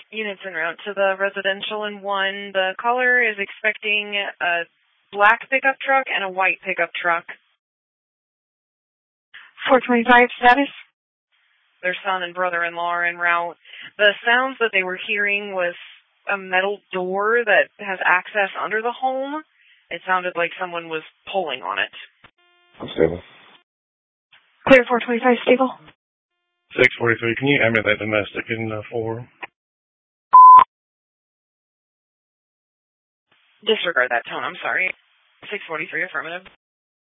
Units en route to the residential in 1. The caller is expecting a black pickup truck and a white pickup truck. 425 status? Their son and brother-in-law are en route. The sounds that they were hearing was a metal door that has access under the home. It sounded like someone was pulling on it. Stable. Clear 425 stable. 643, can you amber that domestic in 4? Disregard that tone, I'm sorry. 643 affirmative.